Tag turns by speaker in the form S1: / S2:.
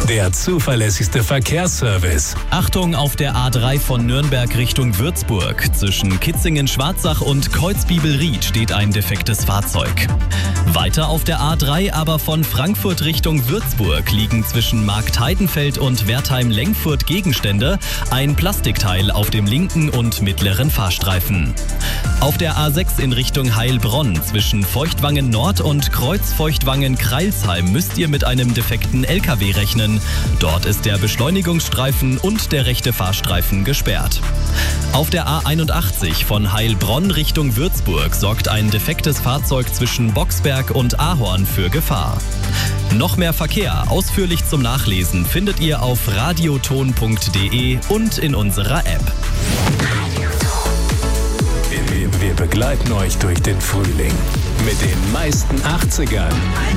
S1: der zuverlässigste Verkehrsservice.
S2: Achtung, auf der A3 von Nürnberg Richtung Würzburg. Zwischen Kitzingen-Schwarzach und Kreuzbibelried steht ein defektes Fahrzeug. Weiter auf der A3, aber von Frankfurt Richtung Würzburg, liegen zwischen Marktheidenfeld und Wertheim-Lengfurt Gegenstände, ein Plastikteil auf dem linken und mittleren Fahrstreifen. Auf der A6 in Richtung Heilbronn zwischen Feuchtwangen Nord und Kreuzfeuchtwangen-Kreilsheim müsst ihr mit einem defekten LKW rechnen. Dort ist der Beschleunigungsstreifen und der rechte Fahrstreifen gesperrt. Auf der A81 von Heilbronn Richtung Würzburg sorgt ein defektes Fahrzeug zwischen Boxberg und Ahorn für Gefahr. Noch mehr Verkehr, ausführlich zum Nachlesen, findet ihr auf radioton.de und in unserer App.
S1: Wir begleiten euch durch den Frühling mit den meisten 80ern.